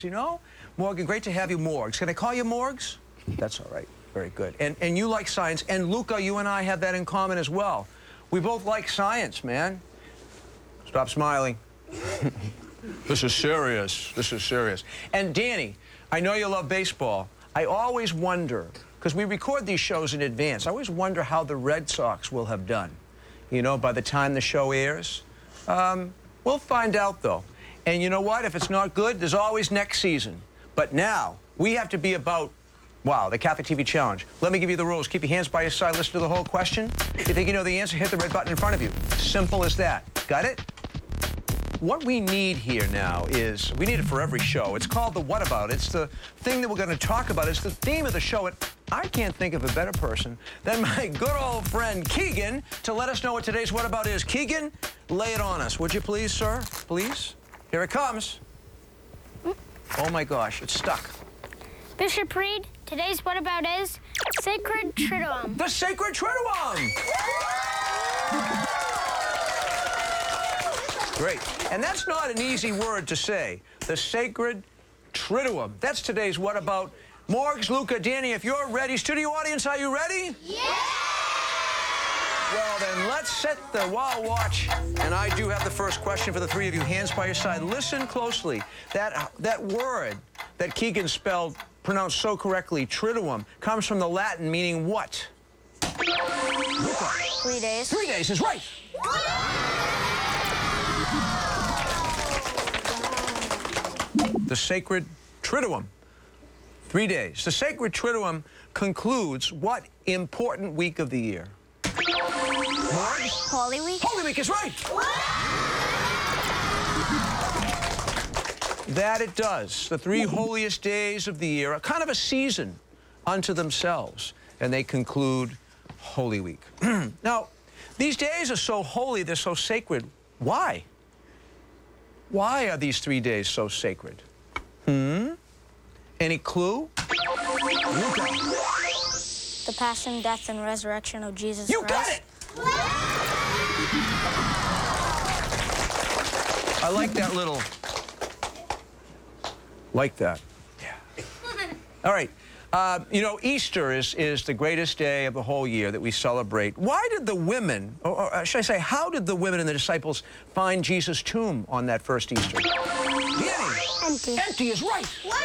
You know? Morgan, great to have you, Morgs. Can I call you Morgs? That's all right. Very good. And you like science. And Luca, you and I have that in common as well. We both like science, man. Stop smiling. This is serious. This is serious. And Danny, I know you love baseball. I always wonder, because we record these shows in advance, I always wonder how the Red Sox will have done, you know, by the time the show airs. We'll find out, though. And you know what? If it's not good, there's always next season. But now, we have to be about, wow, the Catholic TV Challenge. Let me give you the rules. Keep your hands by your side. Listen to the whole question. If you think you know the answer, hit the red button in front of you. Simple as that. Got it? What we need here now is, we need it for every show. It's called the What About. It's the thing that we're going to talk about. It's the theme of the show. And I can't think of a better person than my good old friend Keegan to let us know what today's What About is. Keegan, lay it on us. Would you please, sir? Please? Here it comes. Oh my gosh, it's stuck. Bishop Reed, today's What About is Sacred Triduum. The Sacred Triduum! Great. And that's not an easy word to say. The Sacred Triduum. That's today's What About. Morgs, Luca, Danny, if you're ready. Studio audience, are you ready? Yeah! Well, then let's set the wall watch. And I do have the first question for the three of you. Hands by your side. Listen closely. That word that Keegan pronounced so correctly, Triduum, comes from the Latin meaning what? Luca. 3 days. 3 days is right. The Sacred Triduum. 3 days. The Sacred Triduum concludes what important week of the year? Holy Week. Holy Week is right. That it does. The 3 holiest days of the year are kind of a season unto themselves, and they conclude Holy Week. Now, these days are so holy, they're so sacred. Why? Why are these 3 days so sacred? Any clue? Luca. The passion, death, and resurrection of Jesus Christ. You got it! I like that little... Like that. Yeah. All right. You know, Easter is the greatest day of the whole year that we celebrate. Why did the women, or should I say, how did the women and the disciples find Jesus' tomb on that first Easter? Danny. Empty. Empty is right.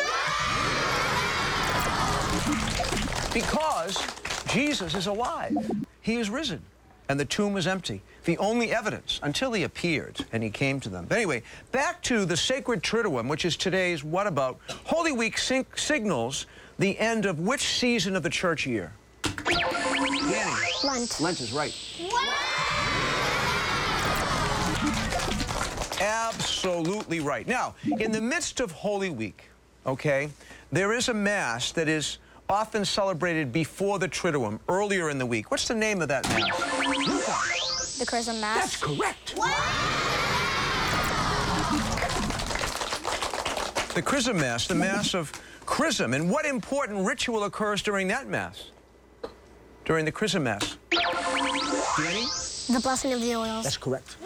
Because Jesus is alive. He is risen. And the tomb is empty. The only evidence until he appeared and he came to them. But anyway, back to the Sacred Triduum, which is today's What About. Holy Week signals the end of which season of the church year? Danny. Lent. Lent is right. Absolutely right. Now, in the midst of Holy Week, okay, there is a Mass that is often celebrated before the Triduum, earlier in the week. What's the name of that Mass? The Chrism Mass. That's correct. The Chrism Mass, the Mass of Chrism. And what important ritual occurs during that Mass? During the Chrism Mass? Danny? The blessing of the oils. That's correct.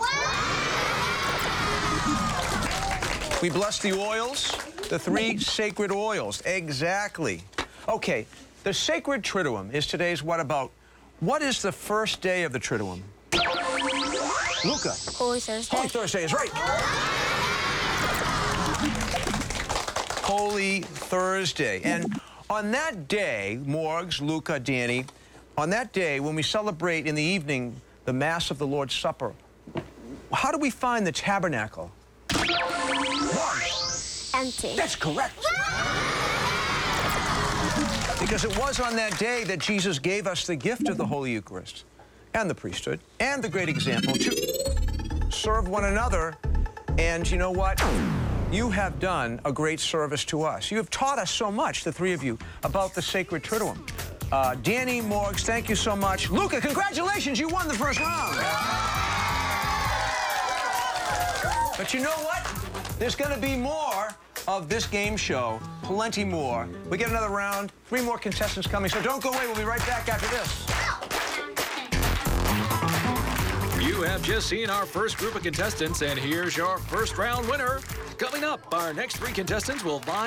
We bless the oils, the 3 sacred oils. Exactly. Okay, the Sacred Triduum is today's What About. What is the first day of the Triduum? Luca. Holy Thursday. Holy Thursday is right. Holy Thursday. And on that day, Morgs, Luca, Danny, on that day when we celebrate in the evening the Mass of the Lord's Supper, how do we find the tabernacle? Empty. That's correct. Because it was on that day that Jesus gave us the gift of the Holy Eucharist and the priesthood and the great example to serve one another. And you know what? You have done a great service to us. You have taught us so much, the 3 of you, about the Sacred Triduum. Danny, Morgs, thank you so much. Luca, congratulations, you won the first round. But you know what? There's going to be more of this game show, plenty more. We get another round, 3 more contestants coming, so don't go away. We'll be right back after this. You have just seen our first group of contestants, and here's your first round winner. Coming up, our next 3 contestants will vie